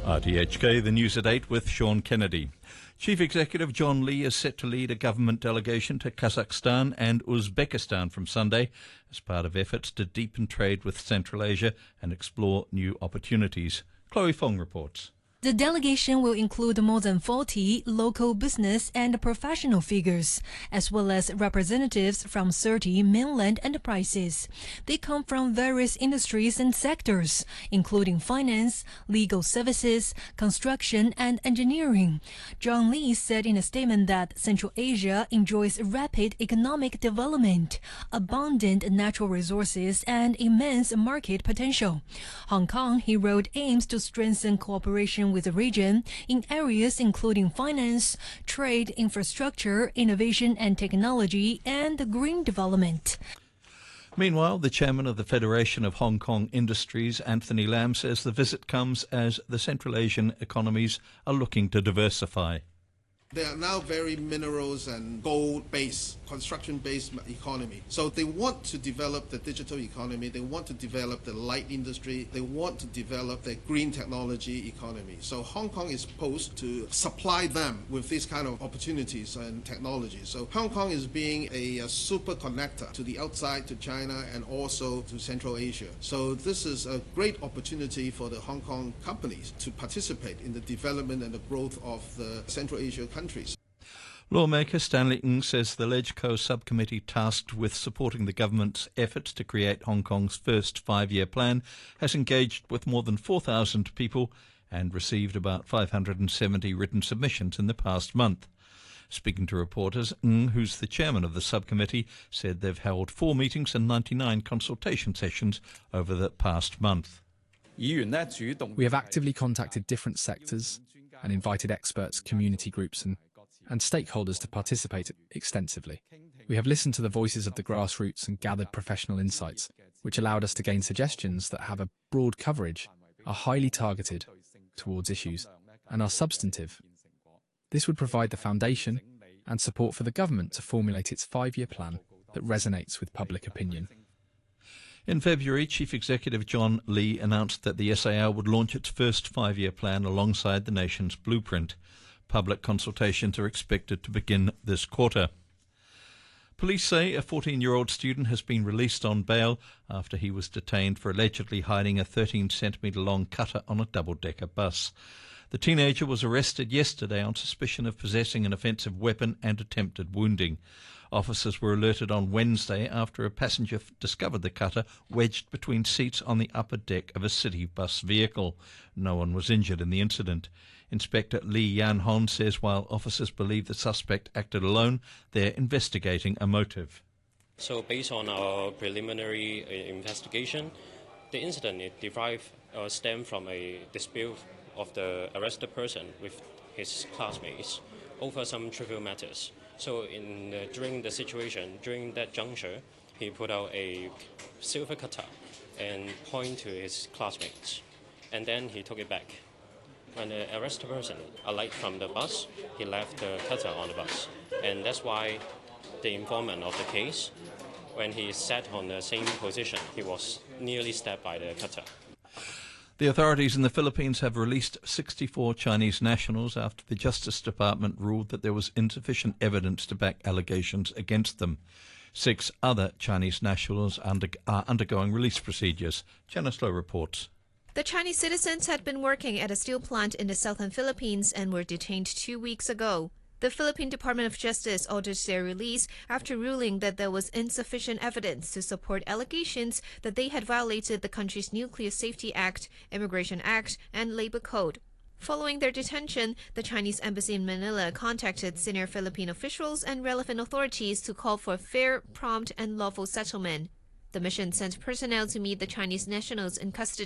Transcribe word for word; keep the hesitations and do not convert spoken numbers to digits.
R T H K, the news at eight with Sean Kennedy. Chief Executive John Lee is set to lead a government delegation to Kazakhstan and Uzbekistan from Sunday as part of efforts to deepen trade with Central Asia and explore new opportunities. Chloe Fong reports. The delegation will include more than forty local business and professional figures, as well as representatives from thirty mainland enterprises. They come from various industries and sectors, including finance, legal services, construction, and engineering. John Lee said in a statement that Central Asia enjoys rapid economic development, abundant natural resources, and immense market potential. Hong Kong, he wrote, aims to strengthen cooperation with the region in areas including finance, trade, infrastructure, innovation and technology, and green development. Meanwhile, the chairman of the Federation of Hong Kong Industries, Anthony Lam, says the visit comes as the Central Asian economies are looking to diversify. They are now very minerals and gold-based, construction-based economy. So they want to develop the digital economy, they want to develop the light industry, they want to develop the green technology economy. So Hong Kong is supposed to supply them with these kind of opportunities and technologies. So Hong Kong is being a, a super connector to the outside, to China, and also to Central Asia. So this is a great opportunity for the Hong Kong companies to participate in the development and the growth of the Central Asia countries. Lawmaker Stanley Ng says the LegCo subcommittee tasked with supporting the government's efforts to create Hong Kong's first five-year plan has engaged with more than four thousand people and received about five hundred seventy written submissions in the past month. Speaking to reporters, Ng, who's the chairman of the subcommittee, said they've held four meetings and ninety-nine consultation sessions over the past month. We have actively contacted different sectors and invited experts, community groups and, and stakeholders to participate extensively. We have listened to the voices of the grassroots and gathered professional insights, which allowed us to gain suggestions that have a broad coverage, are highly targeted towards issues, and are substantive. This would provide the foundation and support for the government to formulate its five-year plan that resonates with public opinion. In February, Chief Executive John Lee announced that the S A R would launch its first five-year plan alongside the nation's blueprint. Public consultations are expected to begin this quarter. Police say a fourteen-year-old student has been released on bail after he was detained for allegedly hiding a thirteen centimetre long cutter on a double-decker bus. The teenager was arrested yesterday on suspicion of possessing an offensive weapon and attempted wounding. Officers were alerted on Wednesday after a passenger discovered the cutter wedged between seats on the upper deck of a city bus vehicle. No one was injured in the incident. Inspector Lee Yan Hon says while officers believe the suspect acted alone, they're investigating a motive. So based on our preliminary investigation, the incident it derived or stemmed from a dispute of the arrested person with his classmates over some trivial matters. So in uh, during the situation, during that juncture, he put out a silver cutter and pointed to his classmates, and then he took it back. When the arrested person alighted from the bus, he left the cutter on the bus, and that's why the informant of the case, when he sat on the same position, he was nearly stabbed by the cutter. The authorities in the Philippines have released sixty-four Chinese nationals after the Justice Department ruled that there was insufficient evidence to back allegations against them. Six other Chinese nationals under, are undergoing release procedures. Janice Lowe reports. The Chinese citizens had been working at a steel plant in the southern Philippines and were detained two weeks ago. The Philippine Department of Justice ordered their release after ruling that there was insufficient evidence to support allegations that they had violated the country's Nuclear Safety Act, Immigration Act, and Labor Code. Following their detention, the Chinese embassy in Manila contacted senior Philippine officials and relevant authorities to call for fair, prompt, and lawful settlement. The mission sent personnel to meet the Chinese nationals in custody